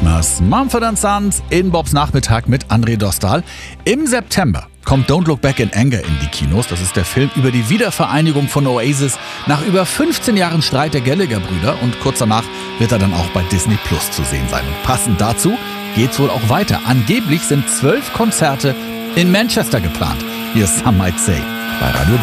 Jonas. Mumford & Sons in Bobs Nachmittag mit André Dostal. Im September kommt Don't Look Back in Anger in die Kinos. Das ist der Film über die Wiedervereinigung von Oasis nach über 15 Jahren Streit der Gallagher-Brüder. Und kurz danach wird er dann auch bei Disney Plus zu sehen sein. Und passend dazu geht's wohl auch weiter. Angeblich sind 12 Konzerte in Manchester geplant. Hier ist Some Might Say bei Radio